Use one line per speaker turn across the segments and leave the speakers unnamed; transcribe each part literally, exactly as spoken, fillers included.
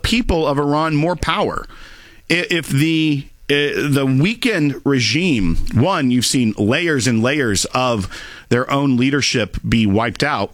people of Iran more power. If the uh, the weakened regime, one, you've seen layers and layers of their own leadership be wiped out.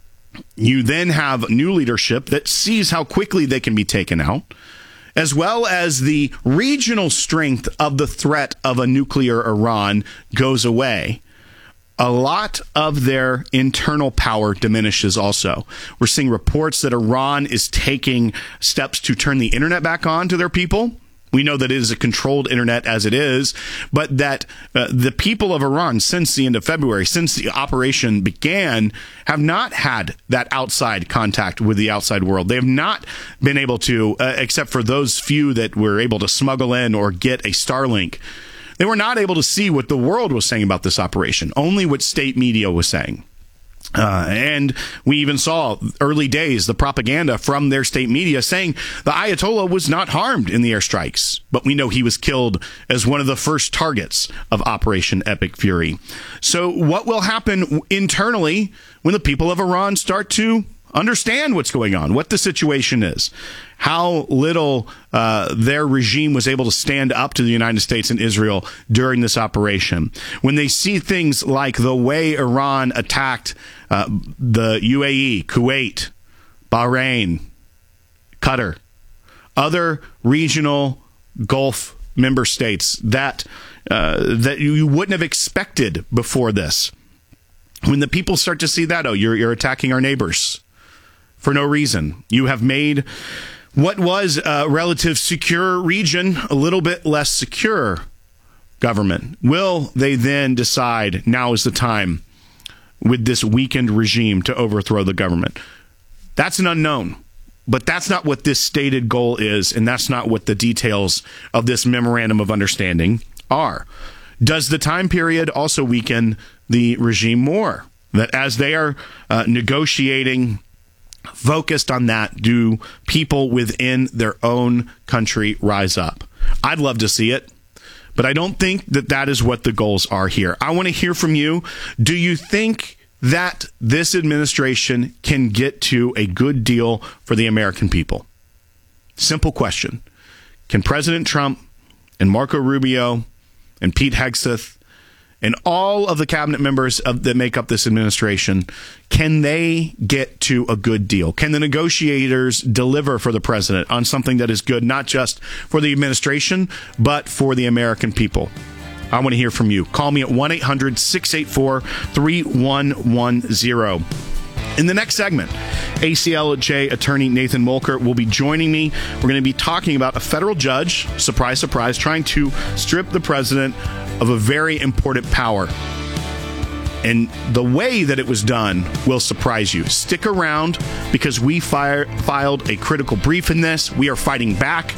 You then have new leadership that sees how quickly they can be taken out, as well as the regional strength of the threat of a nuclear Iran goes away. A lot of their internal power diminishes also. We're seeing reports that Iran is taking steps to turn the internet back on to their people. We know that it is a controlled internet as it is, but that uh, the people of Iran, since the end of February, since the operation began, have not had that outside contact with the outside world. They have not been able to, uh, except for those few that were able to smuggle in or get a Starlink. They were not able to see what the world was saying about this operation, only what state media was saying. Uh, and we even saw early days the propaganda from their state media saying the Ayatollah was not harmed in the airstrikes, but we know he was killed as one of the first targets of Operation Epic Fury. So what will happen internally when the people of Iran start to understand what's going on, what the situation is, how little uh, their regime was able to stand up to the United States and Israel during this operation? When they see things like the way Iran attacked uh, the U A E, Kuwait, Bahrain, Qatar, other regional Gulf member states that uh, that you wouldn't have expected before this. When the people start to see that, oh, you're you're attacking our neighbors for no reason. You have made what was a relative secure region a little bit less secure. Government. Will they then decide now is the time with this weakened regime to overthrow the government? That's an unknown. But that's not what this stated goal is, and that's not what the details of this memorandum of understanding are. Does the time period also weaken the regime more? That as they are uh, negotiating, focused on that, do people within their own country rise up? I'd love to see it, but I don't think that that is what the goals are here. I want to hear from you. Do you think that this administration can get to a good deal for the American people? Simple question. Can President Trump and Marco Rubio and Pete Hegseth and all of the cabinet members of, that make up this administration, can they get to a good deal? Can the negotiators deliver for the president on something that is good, not just for the administration, but for the American people? I want to hear from you. Call me at one eight hundred six eight four three one one zero. In the next segment, A C L J attorney Nathan Molker will be joining me. We're going to be talking about a federal judge, surprise, surprise, trying to strip the president of a very important power. And the way that it was done will surprise you. Stick around because we fire, filed a critical brief in this. We are fighting back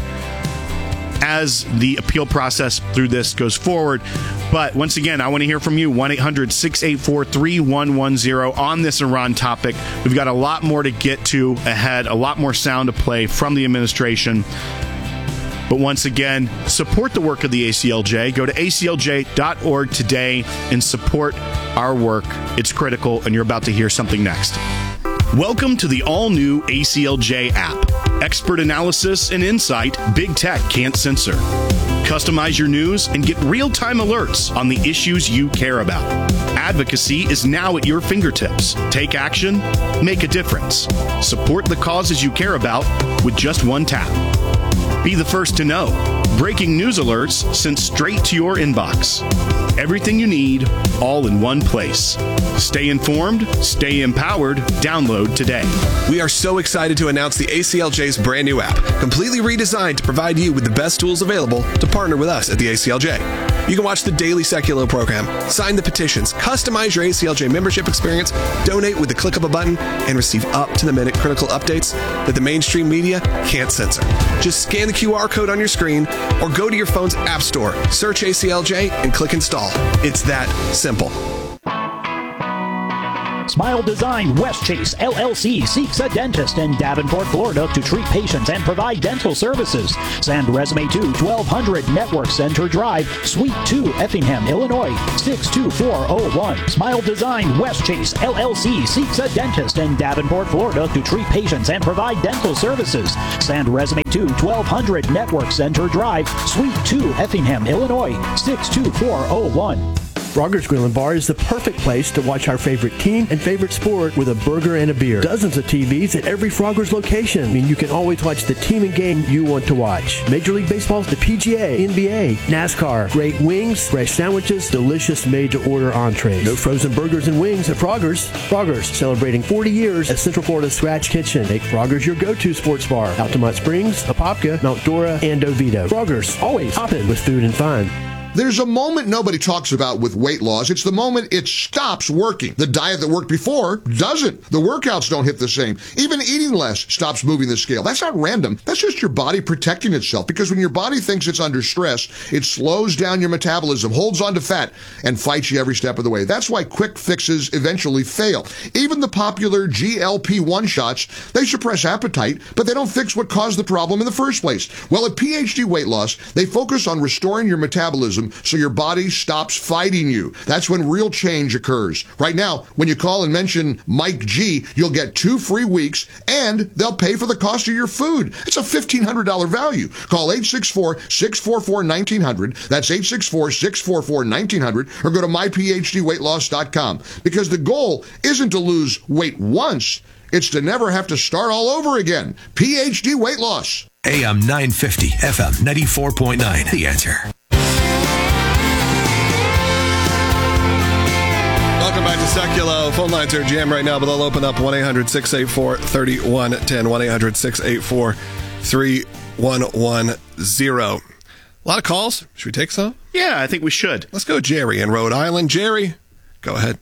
as the appeal process through this goes forward. But once again, I want to hear from you. one eight hundred six eight four three one one zero on this Iran topic. We've got a lot more to get to ahead, a lot more sound to play from the administration. But once again, support the work of the A C L J. Go to A C L J dot org today and support our work. It's critical, and you're about to hear something next. Welcome to the all-new A C L J app. Expert analysis and insight Big Tech can't censor. Customize your news and get real-time alerts on the issues you care about. Advocacy is now at your fingertips. Take action, make a difference. Support the causes you care about with just one tap. Be the first to know. Breaking news alerts sent straight to your inbox. Everything you need, all in one place. Stay informed, stay empowered. Download today.
We are so excited to announce the A C L J's brand new app, completely redesigned to provide you with the best tools available to partner with us at the A C L J. You can watch the daily Secular program, sign the petitions, customize your A C L J membership experience, donate with the click of a button, and receive up-to-the-minute critical updates that the mainstream media can't censor. Just scan the Q R code on your screen or go to your phone's app store, search A C L J, and click install. It's that simple.
Smile Design Westchase L L C seeks a dentist in Davenport, Florida to treat patients and provide dental services. Send resume to twelve hundred Network Center Drive, Suite two, Effingham, Illinois, six two four zero one. Smile Design Westchase L L C seeks a dentist in Davenport, Florida to treat patients and provide dental services. Send resume to twelve hundred Network Center Drive, Suite two, Effingham, Illinois, six two four zero one.
Frogger's Grill and Bar is the perfect place to watch our favorite team and favorite sport with a burger and a beer. Dozens of T Vs at every Frogger's location. I mean, you can always watch the team and game you want to watch. Major League Baseball's the P G A, N B A, NASCAR, great wings, fresh sandwiches, delicious made-to-order entrees. No frozen burgers and wings at Frogger's. Frogger's, celebrating forty years at Central Florida's Scratch Kitchen. Make Frogger's your go-to sports bar. Altamont Springs, Apopka, Mount Dora, and Oviedo. Frogger's, always hopping with food and fun.
There's a moment nobody talks about with weight loss. It's the moment it stops working. The diet that worked before doesn't. The workouts don't hit the same. Even eating less stops moving the scale. That's not random. That's just your body protecting itself, because when your body thinks it's under stress, it slows down your metabolism, holds on to fat, and fights you every step of the way. That's why quick fixes eventually fail. Even the popular G L P one shots, they suppress appetite, but they don't fix what caused the problem in the first place. Well, at P H D Weight Loss, they focus on restoring your metabolism so your body stops fighting you. That's when real change occurs. Right now, when you call and mention Mike G, you'll get two free weeks, and they'll pay for the cost of your food. It's a fifteen hundred dollars value. Call eight six four, six four four, one nine zero zero. That's eight six four, six four four, one nine zero zero, or go to my p h d weight loss dot com. Because the goal isn't to lose weight once, it's to never have to start all over again. P H D Weight Loss.
A M nine fifty, F M ninety-four point nine. The Answer.
Welcome back to Seculo. Phone lines are jammed right now, but they'll open up one eight hundred, six eight four, three one one zero, one eight hundred, six eight four, three one one zero. A lot of calls. Should we take some?
Yeah, I think we should.
Let's go Jerry in Rhode Island. Jerry, go ahead.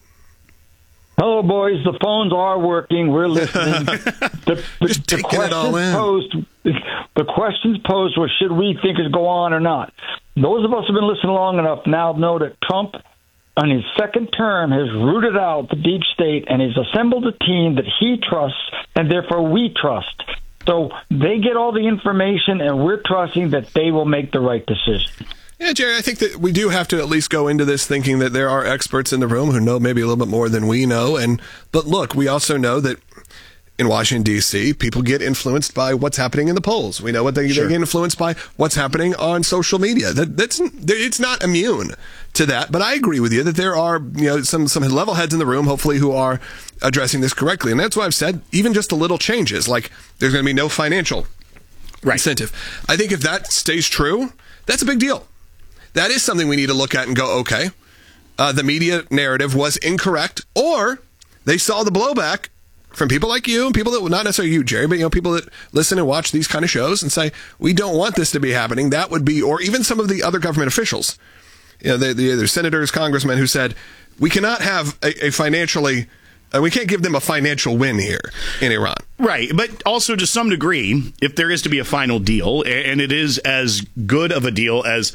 Hello, boys. The phones are working. We're listening. The, the,
Just
the
taking it all in.
Posed, the questions posed were, should we think it go on or not? Those of us who have been listening long enough now know that Trump, on his second term, has rooted out the deep state and has assembled a team that he trusts, and therefore we trust. So they get all the information, and we're trusting that they will make the right decision.
Yeah, Jerry, I think that we do have to at least go into this thinking that there are experts in the room who know maybe a little bit more than we know. And but look, we also know that in Washington, D C, people get influenced by what's happening in the polls. We know what they, sure. they get influenced by what's happening on social media. That, that's it's not immune to that. But I agree with you that there are you know some some level heads in the room, hopefully, who are addressing this correctly. And that's why I've said even just a little changes, like there's going to be no financial right. incentive. I think if that stays true, that's a big deal. That is something we need to look at and go, okay, uh, the media narrative was incorrect, or they saw the blowback from people like you and people that, well, not necessarily you, Jerry, but you know, people that listen and watch these kind of shows and say, we don't want this to be happening. That would be, or even some of the other government officials, you know, the, the, the senators, congressmen who said, we cannot have a, a financially, uh, we can't give them a financial win here in Iran.
Right, but also to some degree, if there is to be a final deal, and it is as good of a deal as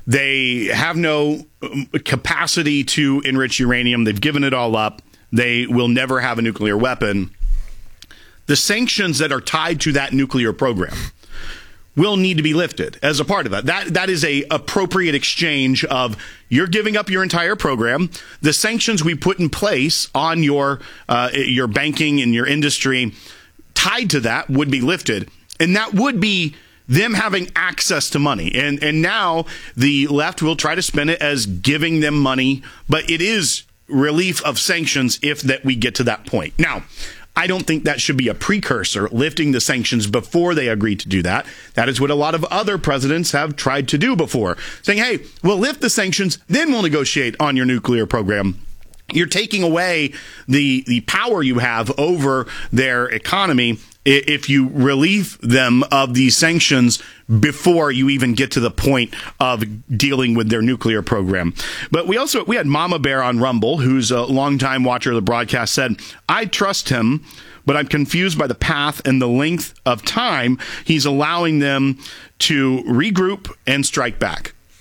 they have no capacity to enrich uranium, they've given it all up, they will never have a nuclear weapon, the sanctions that are tied to that nuclear program will need to be lifted as a part of that. That that is a appropriate exchange of you're giving up your entire program. The sanctions we put in place on your uh, your banking and your industry tied to that would be lifted, and that would be them having access to money. And and now the left will try to spin it as giving them money, but it is relief of sanctions if that we get to that point. Now, I don't think that should be a precursor, lifting the sanctions before they agree to do that. That is what a lot of other presidents have tried to do before, saying, hey, we'll lift the sanctions, then we'll negotiate on your nuclear program. You're taking away the the power you have over their economy if you relieve them of these sanctions before you even get to the point of dealing with their nuclear program. But we also, we had Mama Bear on Rumble, who's a longtime watcher of the broadcast, said, I trust him, but I'm confused by the path and the length of time he's allowing them to regroup and strike back.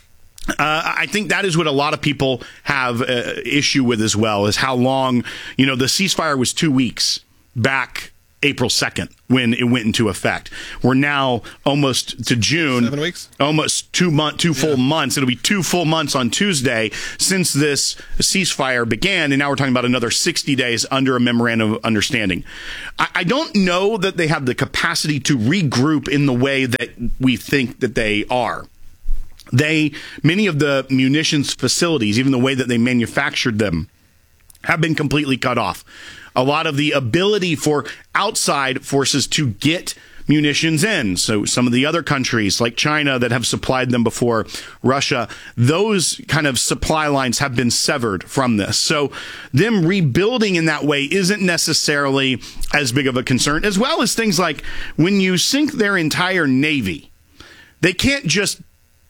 Uh, I think that is what a lot of people have uh, issue with as well, is how long, you know, the ceasefire was two weeks back April second when it went into effect. We're now almost to June.
Seven weeks?
Almost two month, two full
yeah.
months. It'll be two full months on Tuesday since this ceasefire began, and now we're talking about another sixty days under a memorandum of understanding. I, I don't know that they have the capacity to regroup in the way that we think that they are. They, many of the munitions facilities, even the way that they manufactured them, have been completely cut off. A lot of the ability for outside forces to get munitions in. So some of the other countries like China that have supplied them before, Russia, those kind of supply lines have been severed from this. So them rebuilding in that way isn't necessarily as big of a concern, as well as things like when you sink their entire navy, they can't just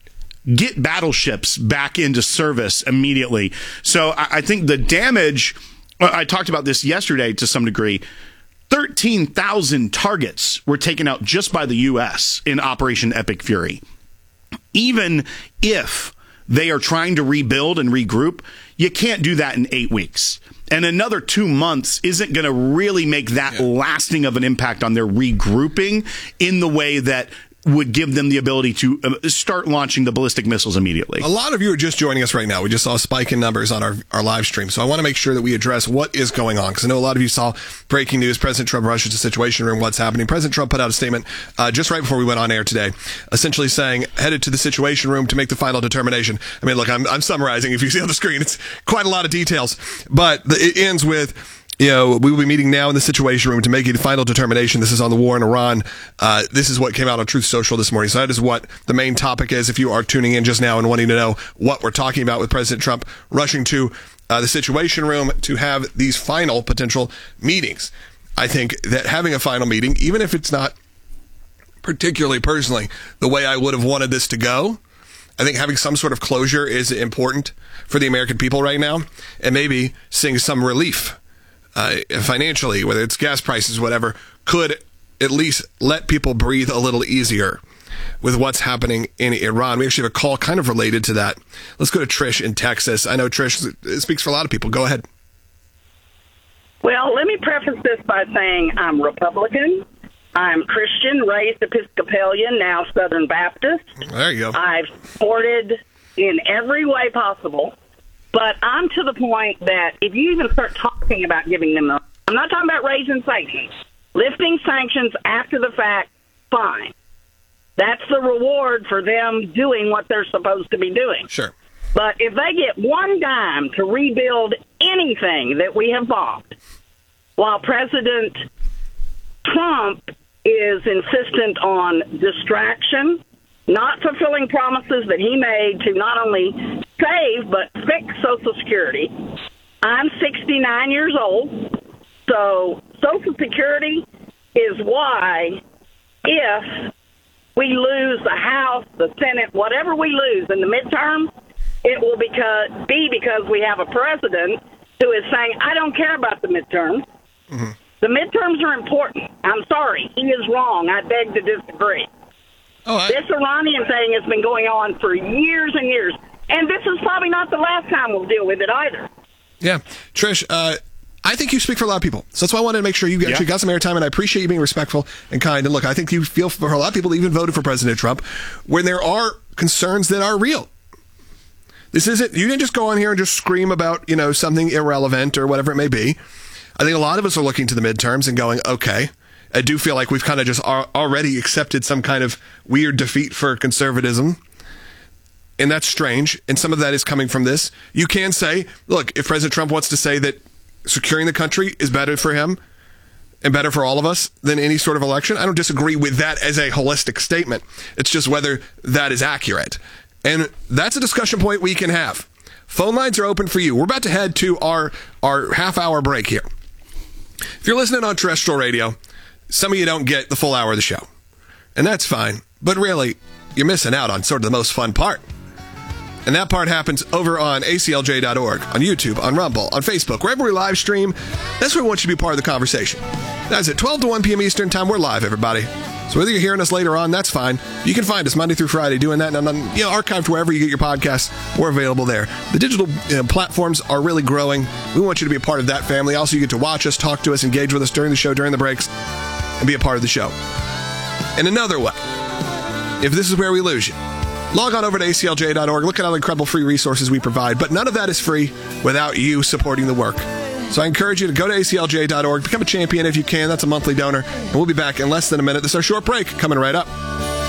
get battleships back into service immediately. So I, I think the damage, I talked about this yesterday to some degree, thirteen thousand targets were taken out just by the U S in Operation Epic Fury. Even if they are trying to rebuild and regroup, you can't do that in eight weeks. And another two months isn't going to really make that yeah. lasting of an impact on their regrouping in the way that would give them the ability to start launching the ballistic missiles immediately.
A lot of you are just joining us right now. We just saw a spike in numbers on our, our live stream. So I want to make sure that we address what is going on, because I know a lot of you saw breaking news. President Trump rushes to Situation Room. What's happening? President Trump put out a statement uh, just right before we went on air today, essentially saying, headed to the Situation Room to make the final determination. I mean, look, I'm, I'm summarizing. If you see on the screen, it's quite a lot of details. But the, it ends with, you know, we will be meeting now in the Situation Room to make a final determination. This is on the war in Iran. Uh, this is what came out on Truth Social this morning. So that is what the main topic is. If you are tuning in just now and wanting to know what we're talking about with President Trump rushing to uh, the Situation Room to have these final potential meetings. I think that having a final meeting, even if it's not particularly personally the way I would have wanted this to go, I think having some sort of closure is important for the American people right now, and maybe seeing some relief Uh, financially, whether it's gas prices, whatever, could at least let people breathe a little easier with what's happening in Iran. We actually have a call kind of related to that. Let's go to Trish in Texas. I know Trish speaks for a lot of people. Go ahead.
Well, let me preface this by saying I'm Republican. I'm Christian, raised Episcopalian, now Southern Baptist.
There you go.
I've supported in every way possible. But I'm to the point that if you even start talking about giving them, a, I'm not talking about raising sanctions. Lifting sanctions after the fact, fine. That's the reward for them doing what they're supposed to be doing.
Sure.
But if they get one dime to rebuild anything that we have bombed, while President Trump is insistent on distraction, not fulfilling promises that he made to not only save but fix Social Security. I'm sixty-nine years old, so Social Security is why if we lose the House, the Senate, whatever we lose in the midterm, it will because, be because we have a president who is saying, I don't care about the midterms. Mm-hmm. The midterms are important. I'm sorry. He is wrong. I beg to disagree. Oh, I... This Iranian thing has been going on for years and years. And this is probably not the last time we'll deal with it either.
Yeah. Trish, uh, I think you speak for a lot of people. So that's why I wanted to make sure you actually yeah. got some airtime, and I appreciate you being respectful and kind. And look, I think you feel for a lot of people that even voted for President Trump when there are concerns that are real. This isn't, you didn't just go on here and just scream about, you know, something irrelevant or whatever it may be. I think a lot of us are looking to the midterms and going, okay, I do feel like we've kind of just already accepted some kind of weird defeat for conservatism. And that's strange. And some of that is coming from this. You can say, look, if President Trump wants to say that securing the country is better for him and better for all of us than any sort of election, I don't disagree with that as a holistic statement. It's just whether that is accurate. And that's a discussion point we can have. Phone lines are open for you. We're about to head to our, our half-hour break here. If you're listening on terrestrial radio, some of you don't get the full hour of the show. And that's fine. But really, you're missing out on sort of the most fun part. And that part happens over on A C L J dot org, on YouTube, on Rumble, on Facebook, wherever we live stream. That's where we want you to be part of the conversation. That's at twelve to one p.m. Eastern Time. We're live, everybody. So whether you're hearing us later on, that's fine. You can find us Monday through Friday doing that, and then, you know, archived wherever you get your podcasts. We're available there. The digital you know, platforms are really growing. We want you to be a part of that family. Also, you get to watch us, talk to us, engage with us during the show, during the breaks, and be a part of the show. And another way, if this is where we lose you, log on over to A C L J dot org. Look at all the incredible free resources we provide. But none of that is free without you supporting the work. So I encourage you to go to A C L J dot org, become a champion if you can. That's a monthly donor. And we'll be back in less than a minute. This is our short break coming right up.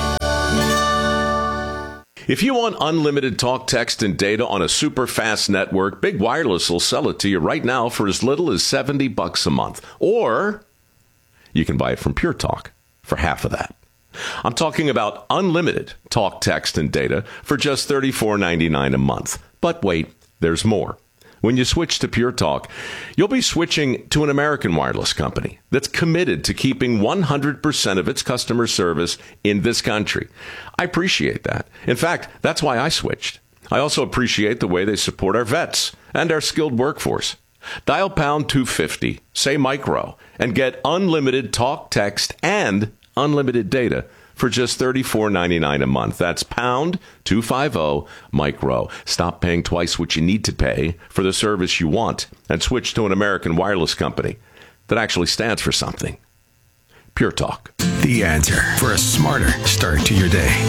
If you want unlimited talk, text, and data on a super fast network, Big Wireless will sell it to you right now for as little as seventy bucks a month. Or you can buy it from Pure Talk for half of that. I'm talking about unlimited talk, text, and data for just thirty-four ninety-nine a month. But wait, there's more. When you switch to Pure Talk, you'll be switching to an American wireless company that's committed to keeping one hundred percent of its customer service in this country. I appreciate that. In fact, that's why I switched. I also appreciate the way they support our vets and our skilled workforce. Dial pound two fifty, say micro, and get unlimited talk, text, and unlimited data for just thirty-four ninety-nine a month. That's pound two fifty micro. Stop paying twice what you need to pay for the service you want and switch to an American wireless company that actually stands for something. Pure Talk.
The answer for a smarter start to your day.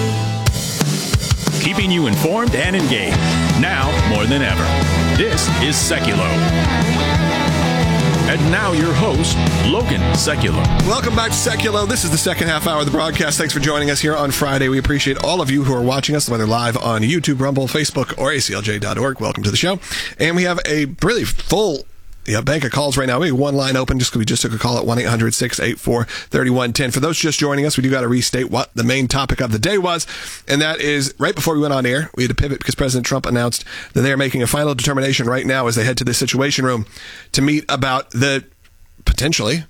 Keeping you informed and engaged now more than ever. This is Seculo. And now your host, Logan Sekulow.
Welcome back to Sekulow. This is the second half hour of the broadcast. Thanks for joining us here on Friday. We appreciate all of you who are watching us, whether live on YouTube, Rumble, Facebook, or A C L J dot org. Welcome to the show. And we have a really full yeah, bank of calls right now. We have one line open just because we just took a call at one eight hundred six eight four three one one zero. For those just joining us, we do got to restate what the main topic of the day was, and that is right before we went on air, we had to pivot because President Trump announced that they are making a final determination right now as they head to the Situation Room to meet about the potentially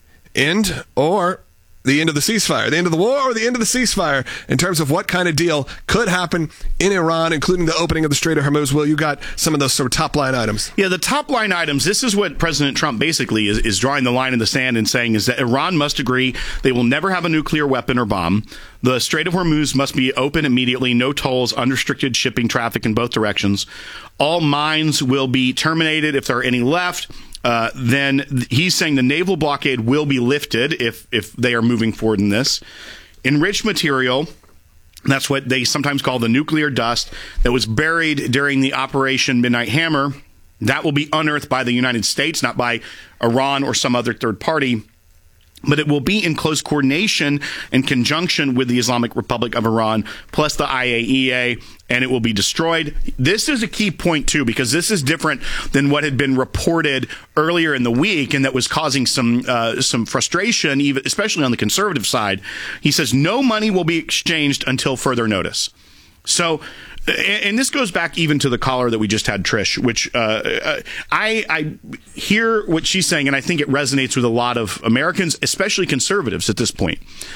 end or the end of the ceasefire, the end of the war or the end of the ceasefire in terms of what kind of deal could happen in Iran, including the opening of the Strait of Hormuz. Will, you got some of those sort of top line items.
Yeah, the top line items, this is what President Trump basically is, is drawing the line in the sand and saying is that Iran must agree they will never have a nuclear weapon or bomb. The Strait of Hormuz must be open immediately, no tolls, unrestricted shipping traffic in both directions. All mines will be terminated if there are any left. Uh, then he's saying the naval blockade will be lifted if if they are moving forward in this. Enriched material, that's what they sometimes call the nuclear dust, that was buried during the Operation Midnight Hammer, that will be unearthed by the United States, not by Iran or some other third party. But it will be in close coordination and conjunction with the Islamic Republic of Iran, plus the I A E A, and it will be destroyed. This is a key point, too, because this is different than what had been reported earlier in the week, and that was causing some uh, some frustration, even especially on the conservative side. He says no money will be exchanged until further notice. So, and this goes back even to the caller that we just had, Trish, which uh, I, I hear what she's saying, and I think it resonates with a lot of Americans, especially conservatives at this point.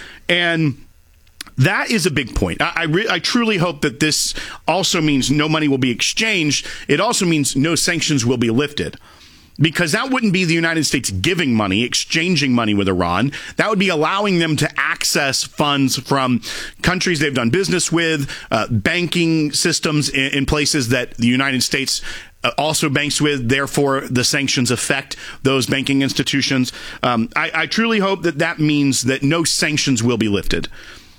And that is a big point. I, I, re- I truly hope that this also means no money will be exchanged. It also means no sanctions will be lifted. Because that wouldn't be the United States giving money, exchanging money with Iran. That would be allowing them to access funds from countries they've done business with, uh, banking systems in, in places that the United States uh, also banks with. Therefore, the sanctions affect those banking institutions. Um, I, I truly hope that that means that no sanctions will be lifted.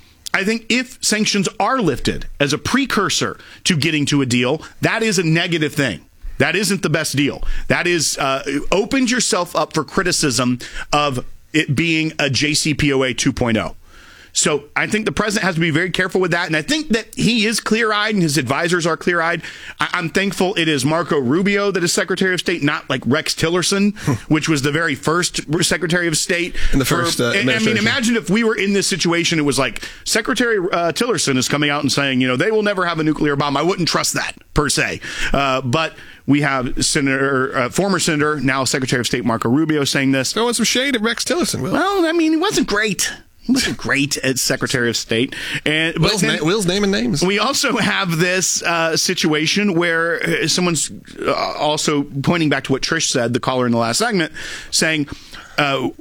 I think if sanctions are lifted as a precursor to getting to a deal, that is a negative thing. That isn't the best deal. That is uh, opens yourself up for criticism of it being a J C P O A two point oh. So I think the president has to be very careful with that. And I think that he is clear-eyed and his advisors are clear-eyed. I- I'm thankful it is Marco Rubio that is Secretary of State, not like Rex Tillerson, which was the very first Secretary of State.
In the first uh,
I mean, imagine if we were in this situation, it was like Secretary uh, Tillerson is coming out and saying, you know, they will never have a nuclear bomb. I wouldn't trust that, per se. Uh, but we have Senator, uh, former Senator, now Secretary of State Marco Rubio saying this.
Throwing some shade at Rex Tillerson, Will.
Well, I mean, he wasn't great. He wasn't great as Secretary of State. And
Will's, na- Will's naming names.
We also have this uh, situation where someone's uh, also pointing back to what Trish said, the caller in the last segment, saying, uh,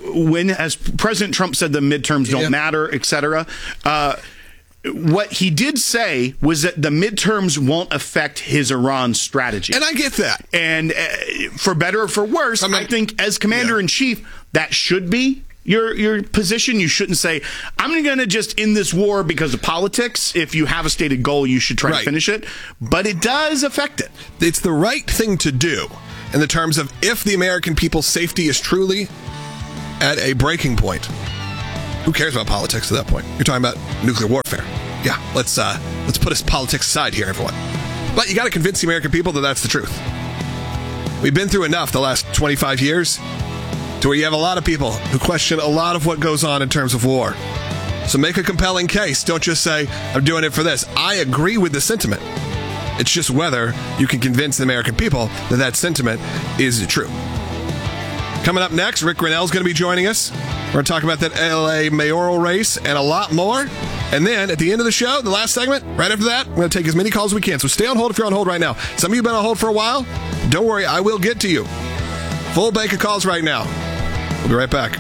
when, as President Trump said, the midterms don't
yeah. matter,
et cetera, uh, what he did say was that the midterms won't affect his Iran strategy.
And I get that.
And uh, for better or for worse, I, mean, I think as commander-in-chief, yeah. that should be your your position. You shouldn't say, I'm going to just end this war because of politics. If you have a stated goal, you should try right. to finish it. But it does affect it.
It's the right thing to do in the terms of if the American people's safety is truly at a breaking point. Who cares about politics at that point? You're talking about nuclear warfare. Yeah, let's uh, let's put us politics aside here, everyone. But you got to convince the American people that that's the truth. We've been through enough the last twenty-five years to where you have a lot of people who question a lot of what goes on in terms of war. So make a compelling case. Don't just say, I'm doing it for this. I agree with the sentiment. It's just whether you can convince the American people that that sentiment is true. Coming up next, Rick Grenell's going to be joining us. We're going to talk about that L A mayoral race and a lot more. And then at the end of the show, the last segment, right after that, we're going to take as many calls as we can. So stay on hold if you're on hold right now. Some of you have been on hold for a while. Don't worry, I will get to you. Full bank of calls right now. We'll be right back.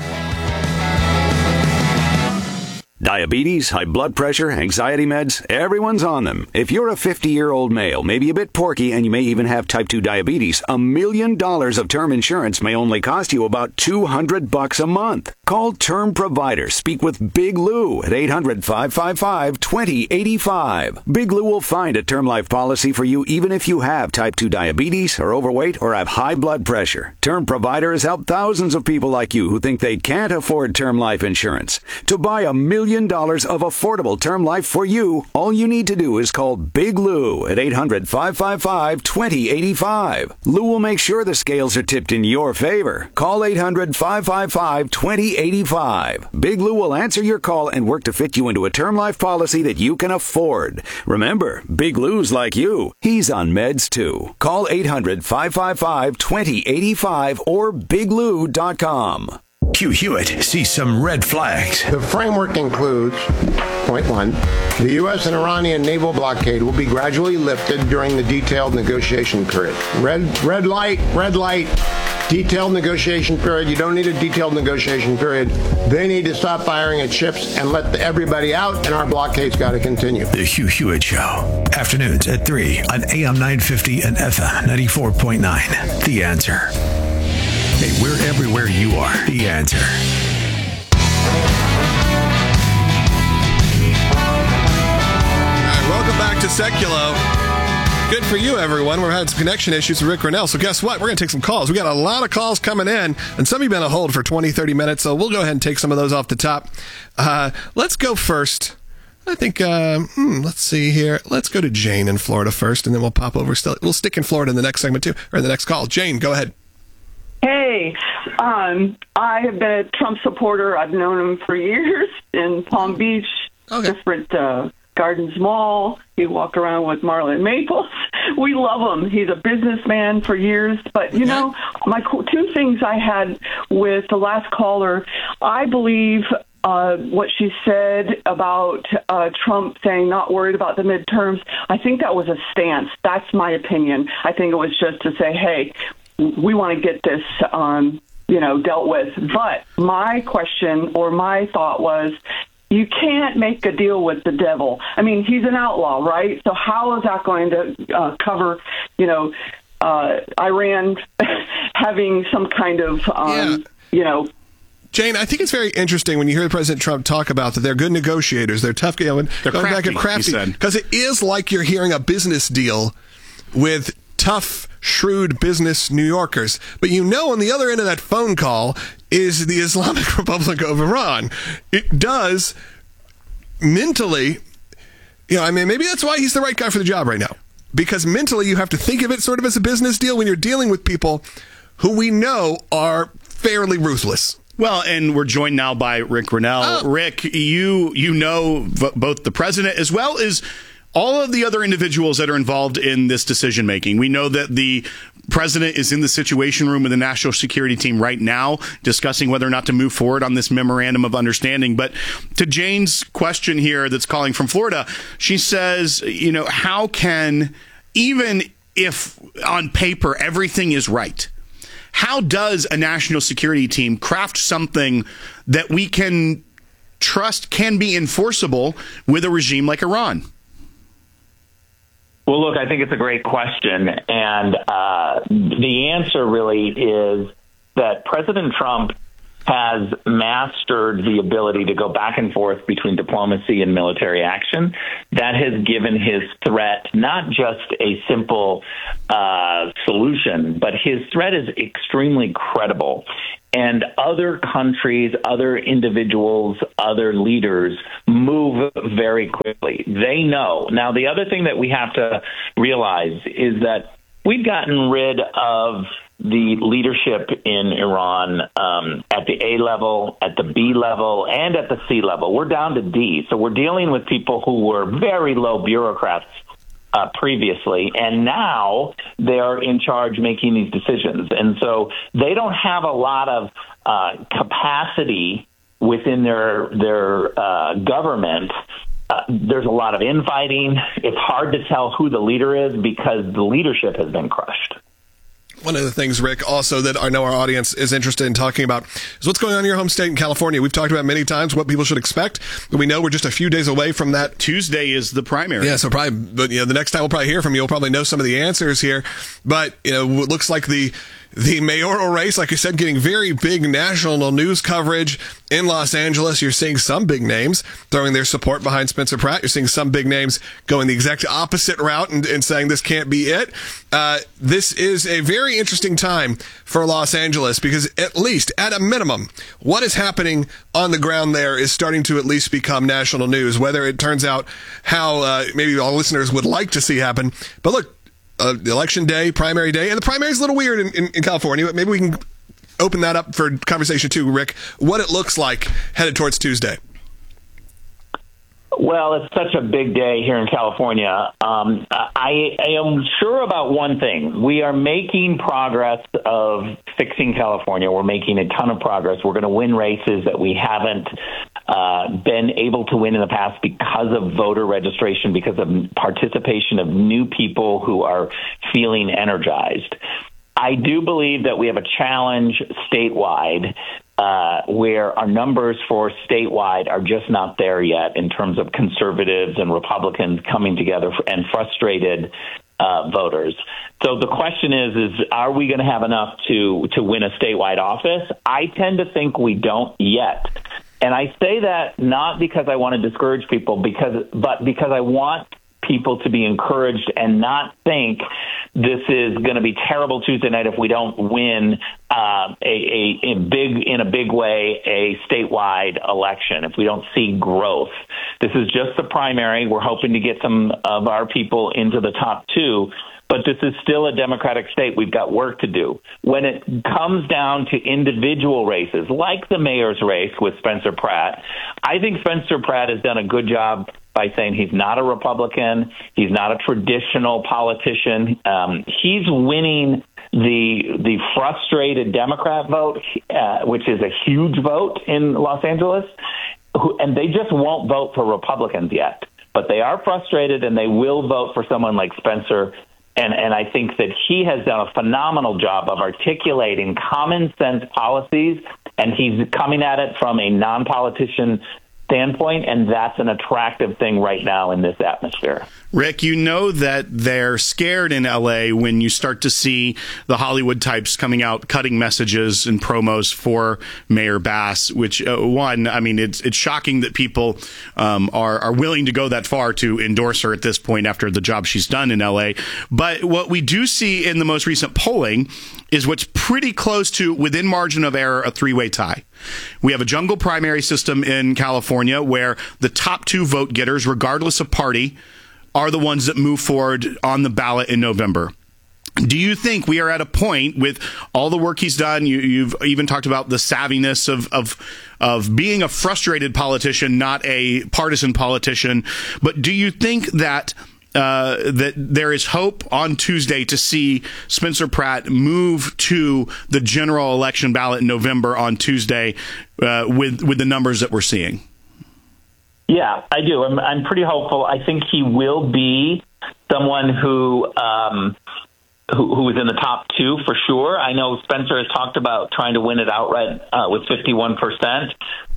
Diabetes, high blood pressure, anxiety meds, everyone's on them. If you're a fifty-year-old male, maybe a bit porky, and you may even have type two diabetes, a million dollars of term insurance may only cost you about two hundred bucks a month. Call Term Provider. Speak with Big Lou at eight hundred, five five five, two zero eight five. Big Lou will find a term life policy for you even if you have type two diabetes, are overweight, or have high blood pressure. Term Provider has helped thousands of people like you who think they can't afford term life insurance. To buy a million dollars of affordable term life for you, all you need to do is call Big Lou at eight hundred, five five five, two zero eight five. Lou will make sure the scales are tipped in your favor. Call eight hundred, five five five, two zero eight five. Big Lou will answer your call and work to fit you into a term life policy that you can afford. Remember, Big Lou's like you. He's on meds too. Call eight hundred, five five five, two zero eight five or big lou dot com.
Q Hewitt sees some red flags.
The framework includes, point one, the U S and Iranian naval blockade will be gradually lifted during the detailed negotiation period. Red, red light, red light, detailed negotiation period. You don't need a detailed negotiation period. They need to stop firing at ships and let everybody out, and our blockade's got to continue.
The Hugh Hewitt Show. Afternoons at three on A M nine fifty and F M ninety-four point nine. The Answer. Hey, we're everywhere you are. The Answer.
All right, welcome back to Seculo. Good for you, everyone. We're having some connection issues with Rick Grenell. So guess what? We're going to take some calls. We got a lot of calls coming in, and some of you have been on hold for twenty, thirty minutes, so we'll go ahead and take some of those off the top. Uh, let's go first. I think, uh, hmm, let's see here. Let's go to Jane in Florida first, and then we'll pop over. Still, we'll stick in Florida in the next segment, too, or in the next call. Jane, go ahead.
Hey, um, I have been a Trump supporter. I've known him for years in Palm Beach, okay. different uh, Gardens Mall. He walk around with Marlon Maples. We love him. He's a businessman for years. But, you know, my two things I had with the last caller, I believe uh, what she said about uh, Trump saying not worried about the midterms, I think that was a stance. That's my opinion. I think it was just to say, hey, we want to get this, um, you know, dealt with. But my question or my thought was, you can't make a deal with the devil. I mean, he's an outlaw, right? So how is that going to uh, cover, you know, uh, Iran having some kind of, um, yeah. you know,
Jane, I think it's very interesting when you hear President Trump talk about that they're good negotiators, they're tough, you know,
they're crafty,
crafty, because it is like you're hearing a business deal with tough, shrewd business New Yorkers. But you know on the other end of that phone call is the Islamic Republic of Iran. It does mentally, you know, I mean, maybe that's why he's the right guy for the job right now. Because mentally you have to think of it sort of as a business deal when you're dealing with people who we know are fairly ruthless.
Well, and we're joined now by Rick Grenell.
Oh.
Rick, you you know v- both the president as well as all of the other individuals that are involved in this decision making. We know that the president is in the Situation Room with the national security team right now discussing whether or not to move forward on this memorandum of understanding. But to Jane's question here that's calling from Florida, she says, you know, how can, even if on paper everything is right, how does a national security team craft something that we can trust can be enforceable with a regime like Iran?
Well, look, I think it's a great question. And uh, the answer really is that President Trump has mastered the ability to go back and forth between diplomacy and military action. That has given his threat not just a simple uh, solution, but his threat is extremely credible. And other countries, other individuals, other leaders move very quickly. They know. Now, the other thing that we have to realize is that we've gotten rid of the leadership in Iran um, at the A level, at the B level, and at the C level. We're down to D. So we're dealing with people who were very low bureaucrats Uh, previously, and now they're in charge making these decisions. And so they don't have a lot of uh, capacity within their their uh, government. Uh, there's a lot of infighting. It's hard to tell who the leader is because the leadership has been crushed.
One of the things, Rick, also that I know our audience is interested in talking about is what's going on in your home state in California. We've talked about many times what people should expect. We know we're just a few days away from that.
Tuesday is the primary.
Yeah, so probably, but you know, the next time we'll probably hear from you, you'll probably know some of the answers here. But you know, it looks like the the mayoral race, like I said, getting very big national news coverage in Los Angeles. You're seeing some big names throwing their support behind Spencer Pratt. You're seeing some big names going the exact opposite route and, and saying this can't be it. Uh, this is a very interesting time for Los Angeles because at least, at a minimum, what is happening on the ground there is starting to at least become national news, whether it turns out how uh, maybe all listeners would like to see happen. But look, Uh, election day, primary day, and the primary is a little weird in, in, in California, but maybe we can open that up for conversation too, Rick, what it looks like headed towards Tuesday.
Well, it's such a big day here in California. Um, I, I am sure about one thing. We are making progress of fixing California. We're making a ton of progress. We're going to win races that we haven't uh, been able to win in the past because of voter registration, because of participation of new people who are feeling energized. I do believe that we have a challenge statewide uh, where our numbers for statewide are just not there yet in terms of conservatives and Republicans coming together and frustrated uh, voters. So the question is, is are we going to have enough to, to win a statewide office? I tend to think we don't yet. And I say that not because I want to discourage people, because but because I want people to be encouraged and not think this is going to be terrible Tuesday night if we don't win uh, a, a, a big, in a big way, a statewide election, if we don't see growth. This is just the primary. We're hoping to get some of our people into the top two. But this is still a Democratic state. We've got work to do. When it comes down to individual races, like the mayor's race with Spencer Pratt, I think Spencer Pratt has done a good job by saying he's not a Republican. He's not a traditional politician. Um, he's winning the the frustrated Democrat vote, uh, which is a huge vote in Los Angeles, who, and they just won't vote for Republicans yet. But they are frustrated, and they will vote for someone like Spencer. And, and I think that he has done a phenomenal job of articulating common sense policies, and he's coming at it from a non-politician standpoint, and that's an attractive thing right now in this atmosphere.
Rick, you know that they're scared in L A when you start to see the Hollywood types coming out cutting messages and promos for Mayor Bass, which, uh, one, I mean, it's it's shocking that people um, are, are willing to go that far to endorse her at this point after the job she's done in L A. But what we do see in the most recent polling is what's pretty close to, within margin of error, a three-way tie. We have a jungle primary system in California where the top two vote getters, regardless of party, are the ones that move forward on the ballot in November. Do you think we are at a point with all the work he's done? You, you've even talked about the savviness of, of of being a frustrated politician, not a partisan politician. But do you think that uh, that there is hope on Tuesday to see Spencer Pratt move to the general election ballot in November on Tuesday uh, with with the numbers that we're seeing?
Yeah, I do. I'm, I'm pretty hopeful. I think he will be someone who um, who, who is in the top two for sure. I know Spencer has talked about trying to win it outright uh, with fifty-one percent.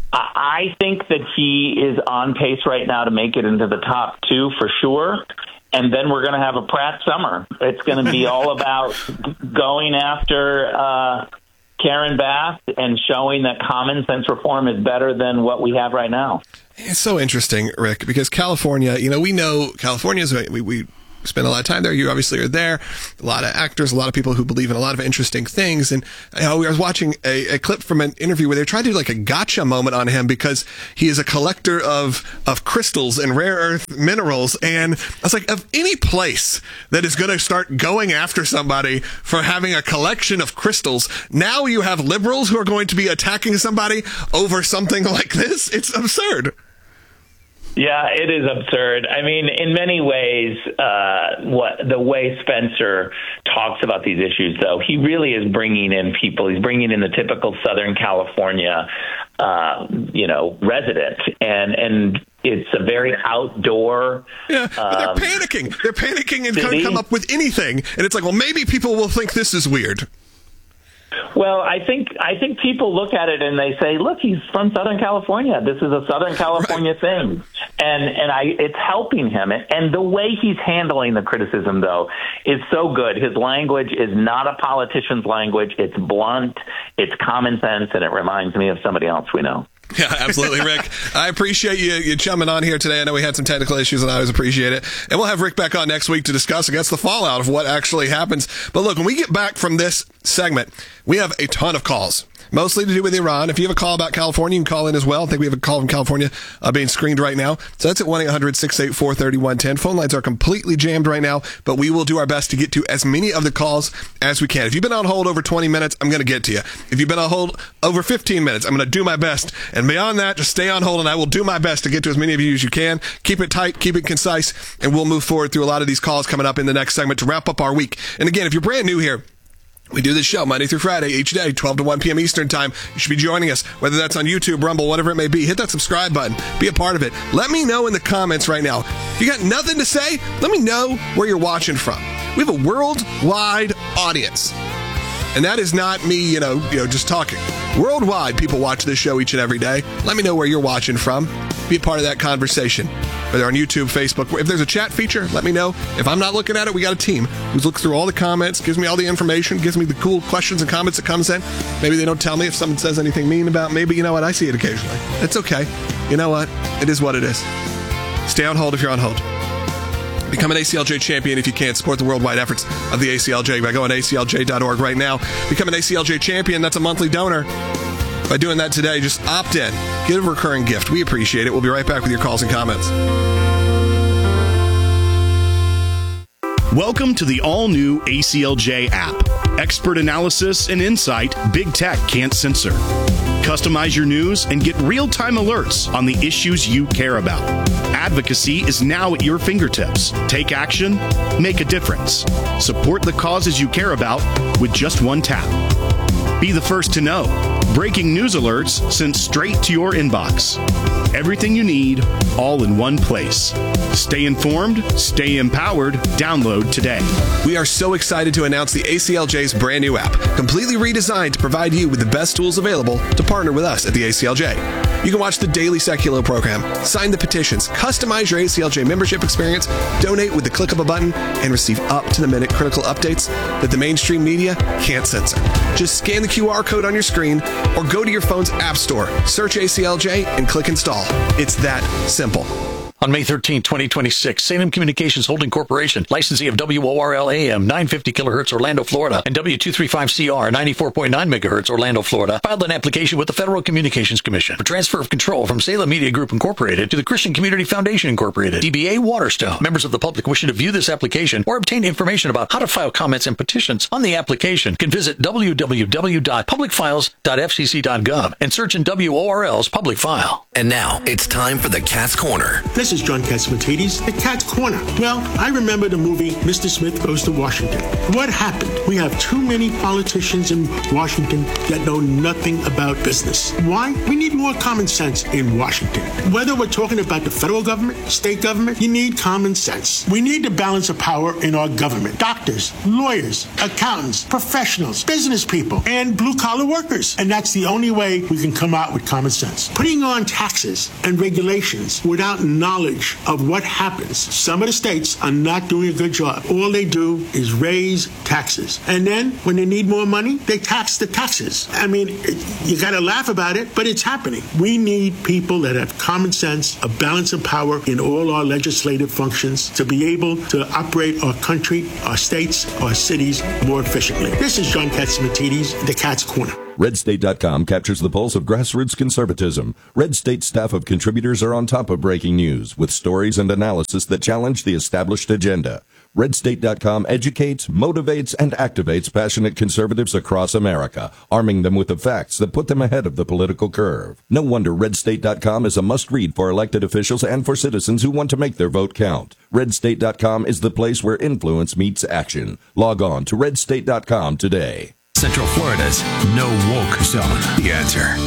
I think that he is on pace right now to make it into the top two for sure. And then we're going to have a Pratt summer. It's going to be all about going after uh, Karen Bass and showing that common sense reform is better than what we have right now.
It's so interesting, Rick, because California, you know, we know California's, we, we spend a lot of time there. You obviously are there. A lot of actors, a lot of people who believe in a lot of interesting things. And you know, I was watching a, a clip from an interview where they tried to do like a gotcha moment on him because he is a collector of, of crystals and rare earth minerals. And I was like, of any place that is going to start going after somebody for having a collection of crystals, now you have liberals who are going to be attacking somebody over something like this. It's absurd.
Yeah, it is absurd. I mean, in many ways, uh, what the way Spencer talks about these issues, though, he really is bringing in people. He's bringing in the typical Southern California, uh, you know, resident, and and it's a very outdoor.
Yeah, but they're um, panicking. They're panicking and can't come up with anything. And it's like, well, maybe people will think this is weird.
Well, I think I think people look at it and they say, "Look, he's from Southern California. This is a Southern California right. thing," and and I it's helping him. And the way he's handling the criticism, though, is so good. His language is not a politician's language. It's blunt. It's common sense, and it reminds me of somebody else we know.
Yeah, absolutely, Rick. I appreciate you, you chumming on here today. I know we had some technical issues, and I always appreciate it. And we'll have Rick back on next week to discuss, I guess, the fallout of what actually happens. But look, when we get back from this segment, we have a ton of calls, mostly to do with Iran. If you have a call about California, you can call in as well. I think we have a call from California uh, being screened right now. So that's at one eight hundred six eight four three one one zero. Phone lines are completely jammed right now, but we will do our best to get to as many of the calls as we can. If you've been on hold over twenty minutes, I'm going to get to you. If you've been on hold over fifteen minutes, I'm going to do my best. And beyond that, just stay on hold, and I will do my best to get to as many of you as you can. Keep it tight, keep it concise, and we'll move forward through a lot of these calls coming up in the next segment to wrap up our week. And again, if you're brand new here, we do this show Monday through Friday, each day, twelve to one p.m. Eastern Time. You should be joining us, whether that's on YouTube, Rumble, whatever it may be. Hit that subscribe button. Be a part of it. Let me know in the comments right now. If you got nothing to say, let me know where you're watching from. We have a worldwide audience. And that is not me, you know, you know, just talking. Worldwide, people watch this show each and every day. Let me know where you're watching from. Be a part of that conversation. Whether on YouTube, Facebook. If there's a chat feature, let me know. If I'm not looking at it, we got a team who looks through all the comments, gives me all the information, gives me the cool questions and comments that comes in. Maybe they don't tell me if someone says anything mean about me, but you know what? I see it occasionally. It's okay. You know what? It is what it is. Stay on hold if you're on hold. Become an A C L J champion if you can. Support the worldwide efforts of the A C L J by going to A C L J dot org right now. Become an A C L J champion. That's a monthly donor. By doing that today, just opt in. Get a recurring gift. We appreciate it. We'll be right back with your calls and comments.
Welcome to the all-new A C L J app. Expert analysis and insight big tech can't censor. Customize your news and get real-time alerts on the issues you care about. Advocacy is now at your fingertips. Take action, make a difference. Support the causes you care about with just one tap. Be the first to know. Breaking news alerts sent straight to your inbox. Everything you need, all in one place. Stay informed, stay empowered. Download today.
We are so excited to announce the A C L J's brand new app, completely redesigned to provide you with the best tools available to partner with us at the A C L J. You can watch the daily Seculo program, sign the petitions, customize your A C L J membership experience, donate with the click of a button, and receive up-to-the-minute critical updates that the mainstream media can't censor. Just scan the Q R code on your screen or go to your phone's app store, search A C L J, and click install. It's that simple.
On May thirteenth, twenty twenty-six, Salem Communications Holding Corporation, licensee of W O R L A M nine fifty kilohertz Orlando, Florida, and W two thirty-five C R ninety-four point nine megahertz Orlando, Florida, filed an application with the Federal Communications Commission for transfer of control from Salem Media Group Incorporated to the Christian Community Foundation Incorporated, D B A Waterstone. Members of the public wishing to view this application or obtain information about how to file comments and petitions on the application can visit w w w dot public files dot f c c dot gov and search in W O R L's public file.
And now it's time for the Cat's Corner.
Listen,
is John Catsimatidis, the Cat's Corner. Well, I remember the movie Mister Smith Goes to Washington. What happened? We have too many politicians in Washington that know nothing about business. Why? We need more common sense in Washington. Whether we're talking about the federal government, state government, you need common sense. We need the balance of power in our government. Doctors, lawyers, accountants, professionals, business people, and blue-collar workers. And that's the only way we can come out with common sense. Putting on taxes and regulations without knowledge of what happens. Some of the states are not doing a good job. All they do is raise taxes. And then when they need more money, they tax the taxes. I mean, you got to laugh about it, but it's happening. We need people that have common sense, a balance of power in all our legislative functions to be able to operate our country, our states, our cities more efficiently. This is John Catsimatidis, the Cat's Corner.
Red State dot com captures the pulse of grassroots conservatism. Red State staff of contributors are on top of breaking news with stories and analysis that challenge the established agenda. Red State dot com educates, motivates, and activates passionate conservatives across America, arming them with the facts that put them ahead of the political curve. No wonder Red State dot com is a must-read for elected officials and for citizens who want to make their vote count. Red State dot com is the place where influence meets action. Log on to Red State dot com today.
Central Florida's no woke zone. The answer.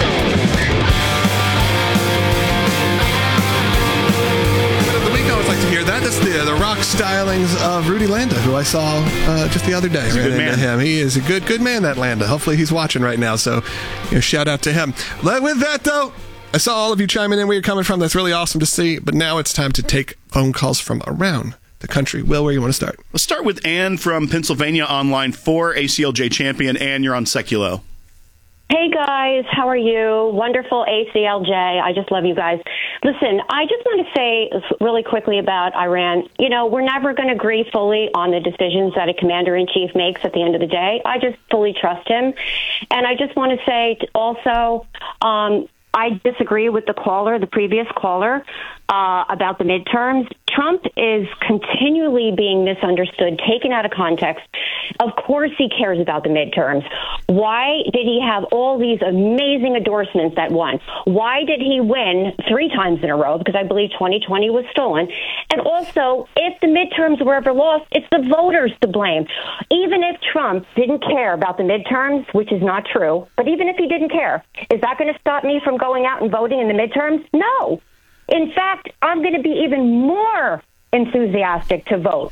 The week I always like to hear that. That's the the rock stylings of Rudy Landa, who I saw uh, just the other day.
He's a good man.
Him. He is a good good man, that Landa. Hopefully he's watching right now. So, you know, shout out to him. With that though, I saw all of you chiming in where you're coming from. That's really awesome to see. But now it's time to take phone calls from around the country. Will, where you want to start?
Let's start with Ann from Pennsylvania on line four, A C L J champion. Ann, you're on Seculo.
Hey, guys. How are you? Wonderful A C L J. I just love you guys. Listen, I just want to say really quickly about Iran. You know, we're never going to agree fully on the decisions that a commander-in-chief makes at the end of the day. I just fully trust him. And I just want to say also, um, I disagree with the caller, the previous caller, uh, about the midterms. Trump is continually being misunderstood, taken out of context. Of course he cares about the midterms. Why did he have all these amazing endorsements that won? Why did he win three times in a row? Because I believe twenty twenty was stolen. And also, if the midterms were ever lost, it's the voters to blame. Even if Trump didn't care about the midterms, which is not true, but even if he didn't care, is that going to stop me from going out and voting in the midterms? No. In fact, I'm going to be even more enthusiastic to vote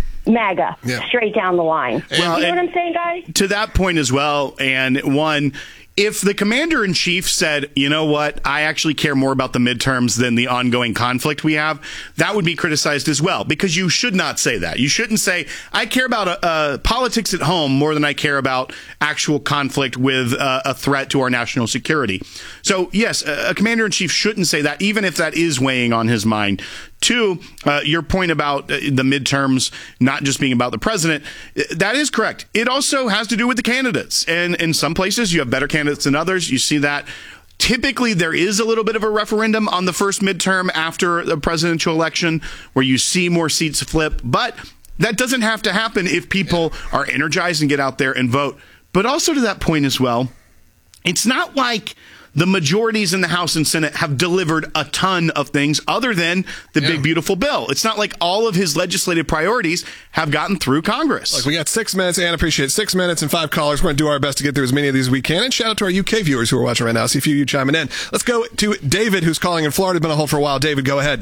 MAGA yeah. straight down the line. Well, you know what I'm saying, guys?
To that point as well, and one, if the commander-in-chief said, you know what, I actually care more about the midterms than the ongoing conflict we have, that would be criticized as well, because you should not say that. You shouldn't say, I care about uh, uh, politics at home more than I care about actual conflict with uh, a threat to our national security. So, yes, a commander-in-chief shouldn't say that, even if that is weighing on his mind. Two, uh, your point about uh, the midterms not just being about the president, that is correct. It also has to do with the candidates. And in some places, you have better candidates than others. You see that. Typically, there is a little bit of a referendum on the first midterm after the presidential election where you see more seats flip. But that doesn't have to happen if people are energized and get out there and vote. But also to that point as well, it's not like the majorities in the House and Senate have delivered a ton of things other than the yeah. big, beautiful bill. It's not like all of his legislative priorities have gotten through Congress.
Like, we got six minutes, and I appreciate it. Six minutes and five callers. We're going to do our best to get through as many of these as we can. And shout out to our U K viewers who are watching right now. See a few of you chiming in. Let's go to David, who's calling in Florida. Been on hold for a while. David, go ahead.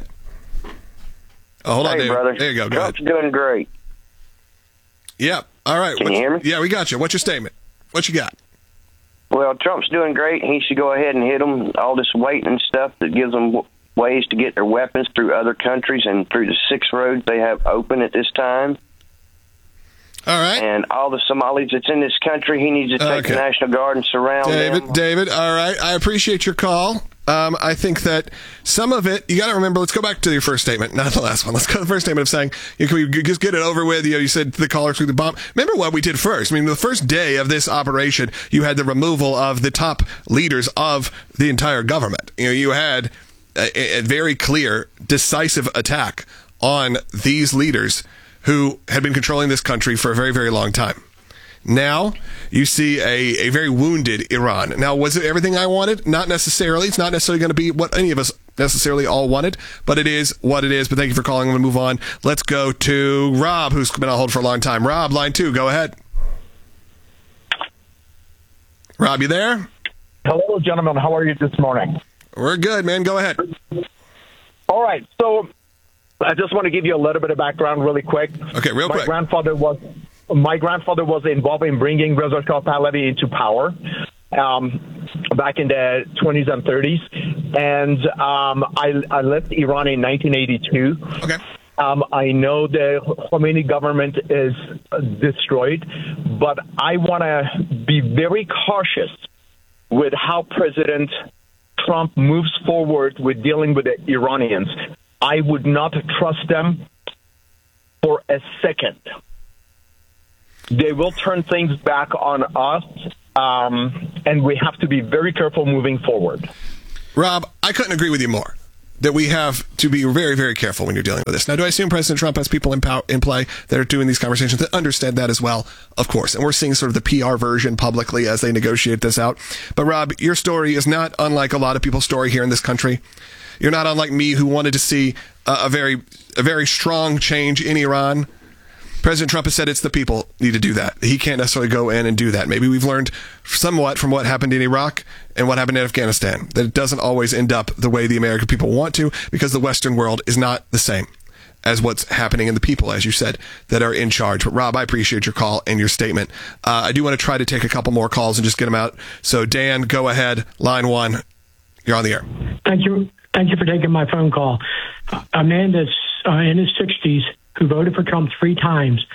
Oh, hold
hey,
on, David.
Brother.
There you go. Go
Trump's
ahead.
doing great.
Yeah. All right.
Can
What's,
you hear me?
Yeah, we got you. What's your statement? What you got?
Well, Trump's doing great. He should go ahead and hit them. All this waiting and stuff that gives them w- ways to get their weapons through other countries and through the six roads they have open at this time.
All right.
And all the Somalis that's in this country, he needs to take
okay.
the National Guard and surround
David,
them.
David, all right. I appreciate your call. Um, I think that some of it, you got to remember, let's go back to your first statement, not the last one. Let's go to the first statement of saying, you know, can we just get it over with? You know, you said to the caller through the bomb. Remember what we did first. I mean, the first day of this operation, you had the removal of the top leaders of the entire government. You know, you had a, a very clear, decisive attack on these leaders who had been controlling this country for a very, very long time. Now, you see a, a very wounded Iran. Now, was it everything I wanted? Not necessarily. It's not necessarily going to be what any of us necessarily all wanted, but it is what it is. But thank you for calling. I'm going to move on. Let's go to Rob, who's been on hold for a long time. Rob, line two, go ahead. Rob, you there?
Hello, gentlemen. How are you this morning?
We're good, man. Go ahead.
All right. So I just want to give you a little bit of background really quick.
Okay, real
my
quick.
Grandfather was, my grandfather was involved in bringing President Pahlavi into power um, back in the twenties and thirties. And um, I, I left Iran in nineteen eighty-two.
Okay.
Um, I know the Khomeini government is destroyed, but I want to be very cautious with how President Trump moves forward with dealing with the Iranians. I would not trust them for a second. They will turn things back on us, um, and we have to be very careful moving forward.
Rob, I couldn't agree with you more. That we have to be very, very careful when you're dealing with this. Now, do I assume President Trump has people in, pow- in play that are doing these conversations that understand that as well? Of course. And we're seeing sort of the P R version publicly as they negotiate this out. But Rob, your story is not unlike a lot of people's story here in this country. You're not unlike me, who wanted to see a, a very, a very strong change in Iran. President Trump has said it's the people need to do that. He can't necessarily go in and do that. Maybe we've learned somewhat from what happened in Iraq and what happened in Afghanistan, that it doesn't always end up the way the American people want to, because the Western world is not the same as what's happening in the people, as you said, that are in charge. But Rob, I appreciate your call and your statement. Uh, I do want to try to take a couple more calls and just get them out. So Dan, go ahead. Line one. You're on the air.
Thank you. Thank you for taking my phone call. A man that's uh, in his sixties who voted for Trump three times.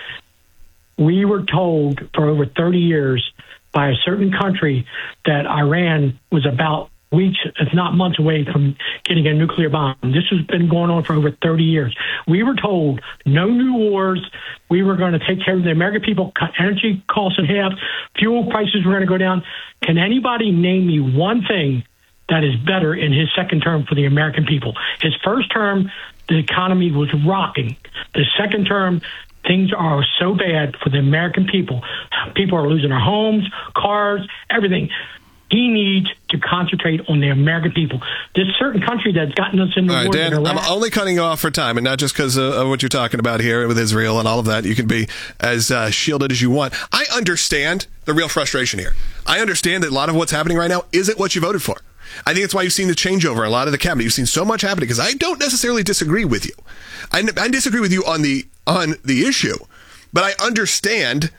We were told for over thirty years by a certain country that Iran was about weeks, if not months, away from getting a nuclear bomb. This has been going on for over thirty years. We were told no new wars. We were going to take care of the American people, cut energy costs in half, fuel prices were going to go down. Can anybody name me one thing that is better in his second term for the American people? His first term, the economy was rocking. The second term, things are so bad for the American people. People are losing their homes, cars, everything. He needs to concentrate on the American people. This certain country that's gotten us in the
all right,
war.
Dan, I'm only cutting you off for time, and not just because of, of what you're talking about here with Israel and all of that. You can be as uh, shielded as you want. I understand the real frustration here. I understand that a lot of what's happening right now isn't what you voted for. I think that's why you've seen the changeover in a lot of the cabinet. You've seen so much happening, because I don't necessarily disagree with you. I, I disagree with you on the on the issue, but I understand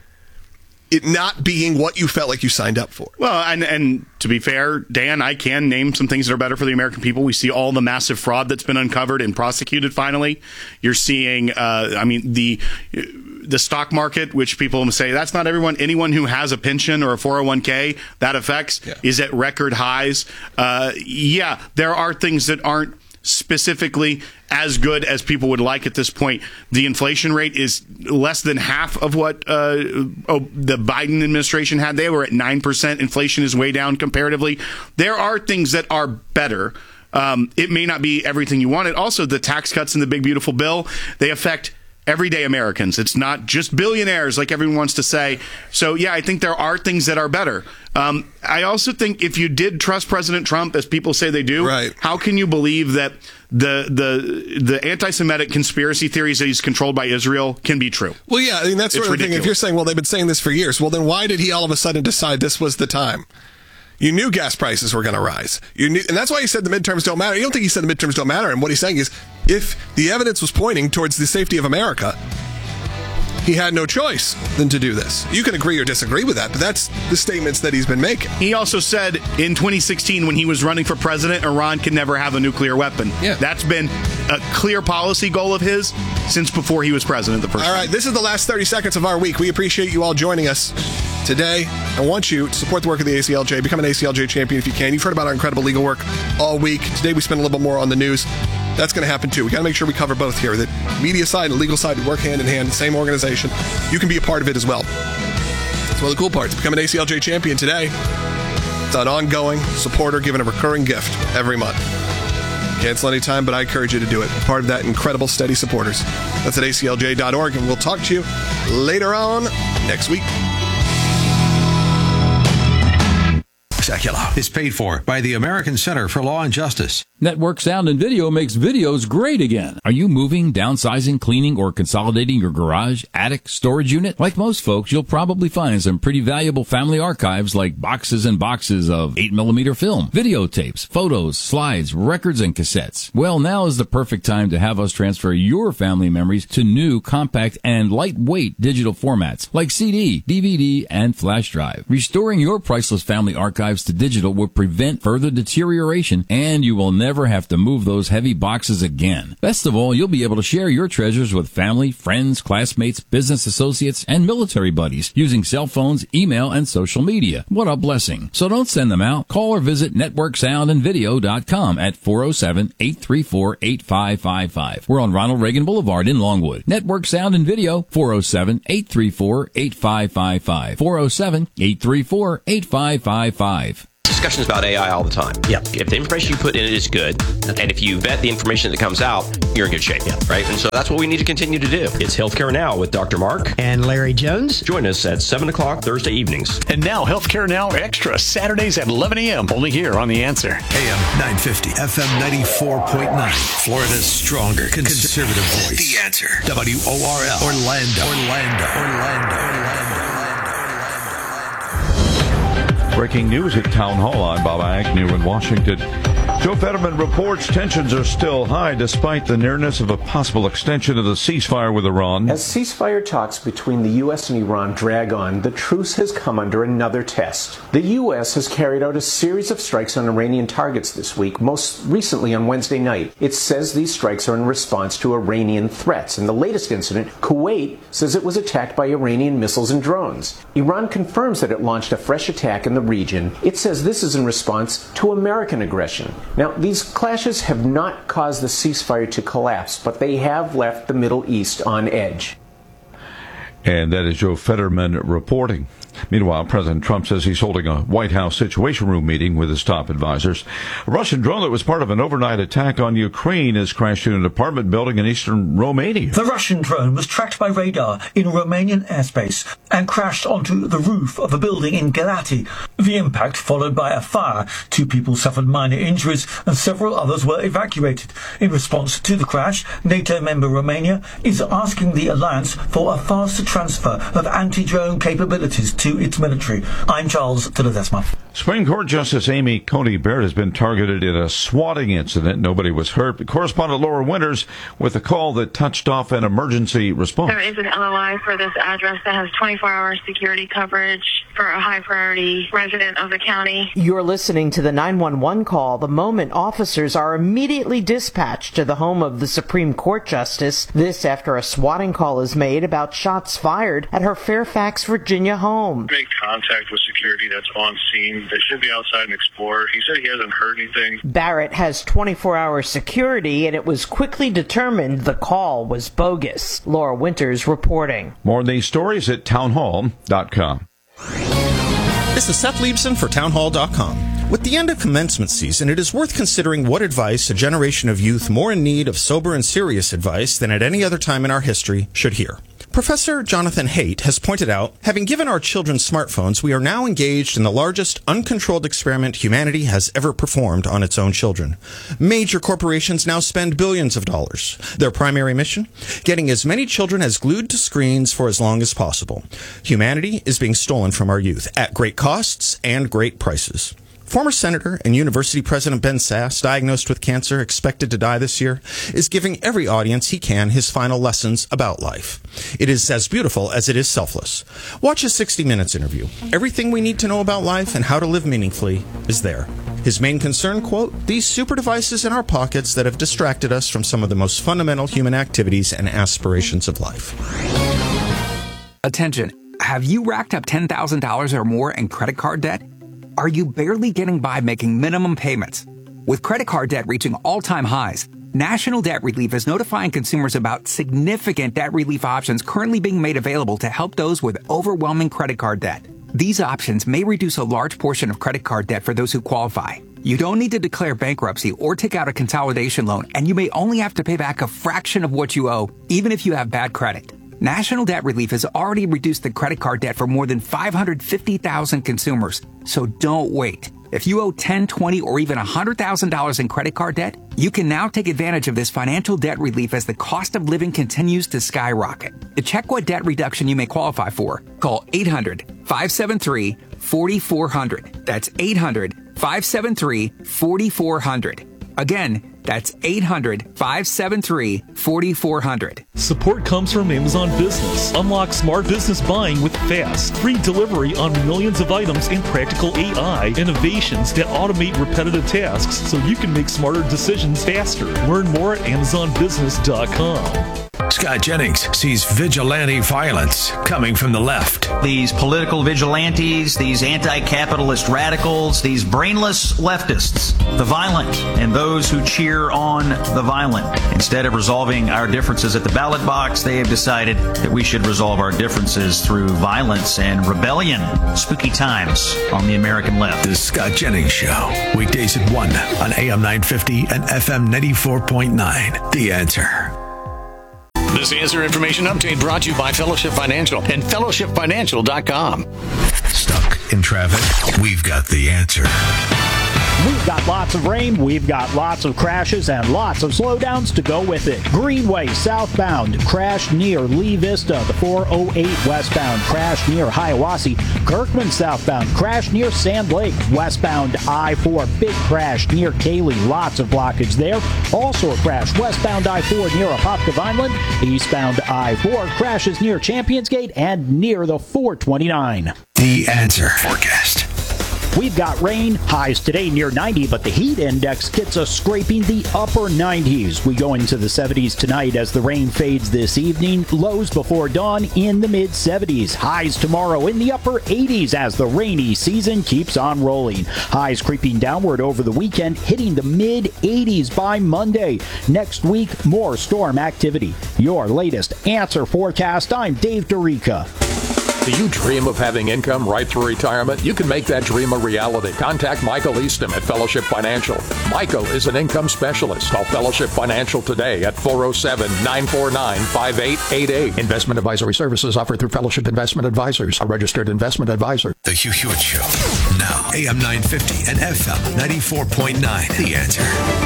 it not being what you felt like you signed up for.
Well, and and to be fair, Dan, I can name some things that are better for the American people. We see all the massive fraud that's been uncovered and prosecuted finally. You're seeing, uh, I mean, the the stock market, which people say that's not everyone. Anyone who has a pension or a four oh one k that affects yeah. is at record highs. Uh, yeah, there are things that aren't specifically as good as people would like at this point. The inflation rate is less than half of what uh, oh, the Biden administration had. They were at nine percent. Inflation is way down comparatively. There are things that are better. Um, it may not be everything you wanted. Also, the tax cuts in the big, beautiful bill, they affect everyday Americans. It's not just billionaires like everyone wants to say. So, yeah, I think there are things that are better. Um, I also think if you did trust President Trump, as people say they do,
right.
how can you believe that the the the anti-Semitic conspiracy theories that he's controlled by Israel can be true?
Well, yeah, I mean, that's sort
It's
of the thing. If you're saying, well, they've been saying this for years, well, then why did he all of a sudden decide this was the time? You knew gas prices were going to rise. You knew, and that's why he said the midterms don't matter. You don't think he said the midterms don't matter. And what he's saying is, if the evidence was pointing towards the safety of America, he had no choice than to do this. You can agree or disagree with that, but that's the statements that he's been making.
He also said in twenty sixteen, when he was running for president, Iran can never have a nuclear weapon.
Yeah.
That's been a clear policy goal of his since before he was president the first
All
time.
right, this is the last thirty seconds of our week. We appreciate you all joining us today. I want you to support the work of the A C L J. Become an A C L J champion if you can. You've heard about our incredible legal work all week. Today we spent a little bit more on the news. That's going to happen too. We got to make sure we cover both here. The media side and legal side work hand in hand, same organization. You can be a part of it as well. That's one of the cool parts. Become an A C L J champion today. It's an ongoing supporter given a recurring gift every month. Cancel anytime, but I encourage you to do it. Part of that incredible, steady supporters. That's at A C L J dot org, and we'll talk to you later on next week.
Secular is paid for by the American Center for Law and Justice.
Network Sound and Video makes videos great again. Are you moving, downsizing, cleaning, or consolidating your garage, attic, storage unit? Like most folks, you'll probably find some pretty valuable family archives like boxes and boxes of eight millimeter film, videotapes, photos, slides, records, and cassettes. Well, now is the perfect time to have us transfer your family memories to new, compact, and lightweight digital formats like C D, D V D, and flash drive. Restoring your priceless family archives to digital will prevent further deterioration, and you will never have to move those heavy boxes again. Best of all, you'll be able to share your treasures with family, friends, classmates, business associates, and military buddies using cell phones, email, and social media. What a blessing. So don't send them out. Call or visit network sound and video dot com at four oh seven, eight three four, eight five five five. We're on Ronald Reagan Boulevard in Longwood. Network Sound and Video, four oh seven, eight three four, eight five five five. four oh seven, eight three four, eight five five five.
Discussions about A I all the time.
Yeah.
If the information you put in it is good, okay, and if you vet the information that comes out, you're in good shape. Yeah. Right? And so that's what we need to continue to do. It's Healthcare Now with Doctor Mark
and Larry Jones.
Join us at seven o'clock Thursday evenings.
And now Healthcare Now Extra, Saturdays at eleven a.m. Only here on The Answer.
A M nine fifty, F M ninety-four point nine. Florida's stronger conservative voice. The Answer. W O R L. Orlando. Orlando. Orlando. Orlando.
Breaking news at Town Hall. I'm Bob Agnew in Washington. Joe Fetterman reports tensions are still high despite the nearness of a possible extension of the ceasefire with Iran.
As ceasefire talks between the U S and Iran drag on, the truce has come under another test. The U S has carried out a series of strikes on Iranian targets this week, most recently on Wednesday night. It says these strikes are in response to Iranian threats. In the latest incident, Kuwait says it was attacked by Iranian missiles and drones. Iran confirms that it launched a fresh attack in the region. It says this is in response to American aggression. Now, these clashes have not caused the ceasefire to collapse, but they have left the Middle East on edge.
And that is Joe Fetterman reporting. Meanwhile, President Trump says he's holding a White House Situation Room meeting with his top advisors. A Russian drone that was part of an overnight attack on Ukraine has crashed in an apartment building in eastern Romania.
The Russian drone was tracked by radar in Romanian airspace and crashed onto the roof of a building in Galati. The impact followed by a fire. Two people suffered minor injuries and several others were evacuated. In response to the crash, NATO member Romania is asking the alliance for a faster transfer of anti-drone capabilities to its military. I'm Charles Tiledesma.
Supreme Court Justice Amy Coney Barrett has been targeted in a swatting incident. Nobody was hurt. But correspondent Laura Winters with a call that touched off an emergency response.
There is an L O I for this address that has twenty-four hour security coverage for a high priority resident of the county.
You're listening to the nine one one call the moment officers are immediately dispatched to the home of the Supreme Court Justice. This after a swatting call is made about shots fired at her Fairfax, Virginia home.
Make contact with security that's on scene. They should be outside and explore. He said he hasn't heard anything.
Barrett has twenty-four hour security, and it was quickly determined the call was bogus. Laura Winters reporting.
More on these stories at townhall dot com.
This is Seth Liebson for townhall dot com. With the end of commencement season, it is worth considering what advice a generation of youth more in need of sober and serious advice than at any other time in our history should hear. Professor Jonathan Haidt has pointed out, having given our children smartphones, we are now engaged in the largest uncontrolled experiment humanity has ever performed on its own children. Major corporations now spend billions of dollars. Their primary mission? Getting as many children as glued to screens for as long as possible. Humanity is being stolen from our youth at great costs and great prices. Former Senator and University President Ben Sasse, diagnosed with cancer, expected to die this year, is giving every audience he can his final lessons about life. It is as beautiful as it is selfless. Watch his sixty minutes interview. Everything we need to know about life and how to live meaningfully is there. His main concern, quote, these super devices in our pockets that have distracted us from some of the most fundamental human activities and aspirations of life.
Attention. Have you racked up ten thousand dollars or more in credit card debt? Are you barely getting by making minimum payments? With credit card debt reaching all-time highs, National Debt Relief is notifying consumers about significant debt relief options currently being made available to help those with overwhelming credit card debt. These options may reduce a large portion of credit card debt for those who qualify. You don't need to declare bankruptcy or take out a consolidation loan, and you may only have to pay back a fraction of what you owe, even if you have bad credit. National Debt Relief has already reduced the credit card debt for more than five hundred fifty thousand consumers, so don't wait. If you owe ten, twenty, or even one hundred thousand dollars in credit card debt, you can now take advantage of this financial debt relief as the cost of living continues to skyrocket. To check what debt reduction you may qualify for, call eight hundred, five seven three, four four zero zero. That's eight hundred, five seven three, four four zero zero. Again, that's eight hundred, five seven three, four four zero zero.
Support comes from Amazon Business. Unlock smart business buying with fast, free delivery on millions of items and practical A I innovations that automate repetitive tasks so you can make smarter decisions faster. Learn more at amazon business dot com.
Scott Jennings sees vigilante violence coming from the left.
These political vigilantes, these anti-capitalist radicals, these brainless leftists, the violent, and those who cheer on the violent. Instead of resolving our differences at the ballot box, they have decided that we should resolve our differences through violence and rebellion. Spooky times on the American left.
The Scott Jennings Show, weekdays at one on A M nine fifty and F M ninety-four point nine. The Answer.
This Answer Information Update brought to you by Fellowship Financial and fellowship financial dot com.
Stuck in traffic? We've got the answer.
We've got lots of rain, we've got lots of crashes, and lots of slowdowns to go with it. Greenway southbound, crash near Lee Vista. The four oh eight westbound, crash near Hiawassee. Kirkman southbound, crash near Sand Lake. Westbound I four, big crash near Cayley. Lots of blockage there. Also a crash westbound I four near Apopka Vineland. Eastbound I four crashes near Champions Gate and near the four twenty-nine.
The Answer forecast.
We've got rain, highs today near ninety, but the heat index gets us scraping the upper nineties. We go into the seventies tonight as the rain fades this evening. Lows before dawn in the mid seventies. Highs tomorrow in the upper eighties as the rainy season keeps on rolling. Highs creeping downward over the weekend, hitting the mid eighties by Monday. Next week, more storm activity. Your latest Answer forecast. I'm Dave Dorica.
Do you dream of having income right through retirement? You can make that dream a reality. Contact Michael Easton at Fellowship Financial. Michael is an income specialist. Call Fellowship Financial today at four oh seven, nine four nine, five eight eight eight. Investment advisory services offered through Fellowship Investment Advisors, a registered investment advisor.
The Hugh Hewitt Show. Now, A M nine fifty and F M ninety-four point nine. The Answer.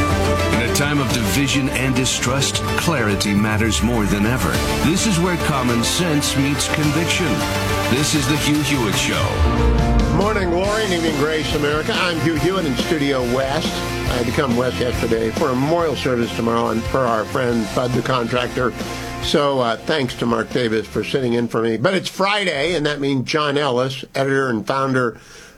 In a time of division and distrust, clarity matters more than ever. This is where common sense meets conviction. This is the Hugh Hewitt Show.
Morning, glory, and evening grace, America. I'm Hugh Hewitt in Studio West. I had to come west yesterday for a memorial service tomorrow and for our friend Bud the contractor. So uh, thanks to Mark Davis for sitting in for me. But it's Friday, and that means John Ellis, editor and founder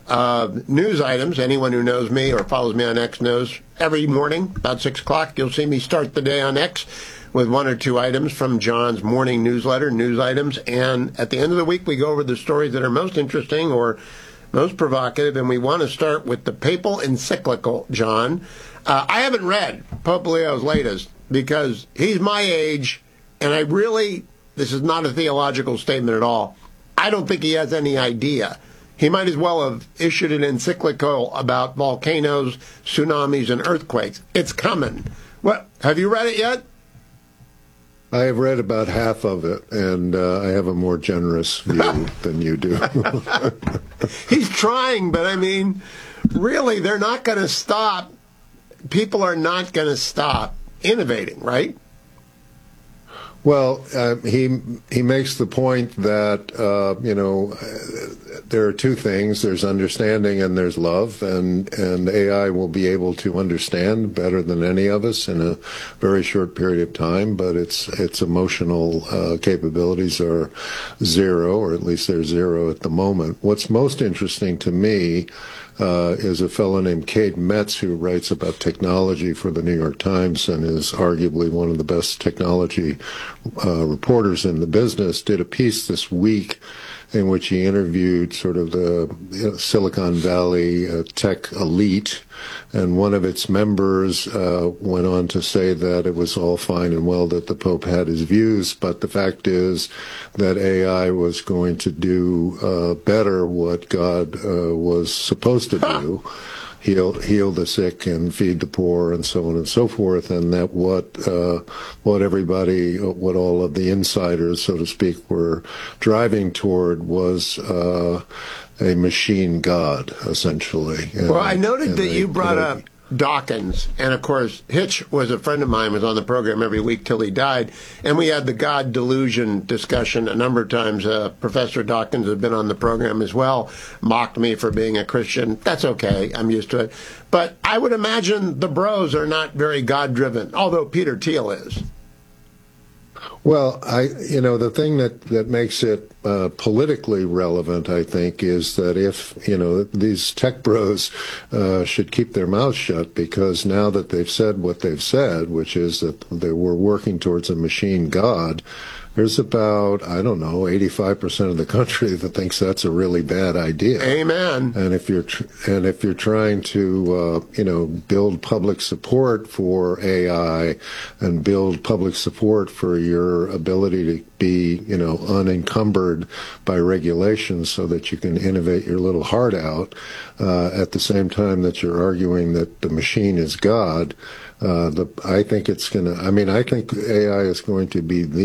of News Items. Anyone who knows me or follows me on X knows every morning about six o'clock you'll see me start the day on X with one or two items from John's morning newsletter, News Items. And at the end of the week, we go over the stories that are most interesting or most provocative. And we want to start with the papal encyclical, John. Uh, I haven't read Pope Leo's latest because he's my age, and I really, this is not a theological statement at all, I don't think he has any idea. He might as well have issued an encyclical about volcanoes, tsunamis, and earthquakes. It's coming. What? Have you read it yet?
I have read about half of it, and uh, I have a more generous view than you do.
He's trying, but I mean, really, they're not going to stop. People are not going to stop innovating, right?
Well, uh, he he makes the point that, uh, you know, uh, there are two things. There's understanding and there's love, and, and A I will be able to understand better than any of us in a very short period of time, but its its emotional uh, capabilities are zero, or at least they're zero at the moment. What's most interesting to me Uh, is a fellow named Cade Metz, who writes about technology for the New York Times and is arguably one of the best technology uh, reporters in the business, did a piece this week in which he interviewed sort of the you know, Silicon Valley uh, tech elite, and one of its members uh, went on to say that it was all fine and well that the Pope had his views, but the fact is that A I was going to do uh, better what God uh, was supposed to do. heal heal the sick and feed the poor and so on and so forth, and that what uh, what everybody, what all of the insiders, so to speak, were driving toward was uh, a machine god, essentially. And,
well, I noted that
they,
you brought
they,
up Dawkins, and of course Hitch was a friend of mine, was on the program every week till he died, and we had the God delusion discussion a number of times. uh, Professor Dawkins has been on the program as well, mocked me for being a Christian. That's okay, I'm used to it, but I would imagine the bros are not very God driven, although Peter Thiel is.
Well, I, you know, the thing that, that makes it uh, politically relevant, I think, is that if, you know, these tech bros uh, should keep their mouths shut, because now that they've said what they've said, which is that they were working towards a machine god, there's about, I don't know, eighty-five percent of the country that thinks that's a really bad idea.
Amen.
And if you're tr- and if you're trying to, uh, you know, build public support for A I and build public support for your ability to be, you know, unencumbered by regulations so that you can innovate your little heart out, uh, at the same time that you're arguing that the machine is God, uh, the, I think it's going to, I mean, I think A I is going to be the